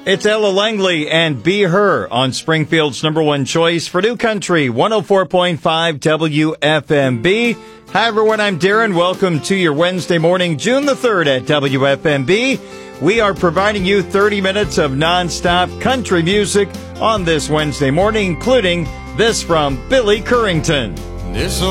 It's Ella Langley and Be Her on Springfield's number one choice for New Country, 104.5 WFMB. Hi, everyone. I'm Darren. Welcome to your Wednesday morning, June the 3rd at WFMB. We are providing you 30 minutes of nonstop country music on this Wednesday morning, including this from Billy Currington. This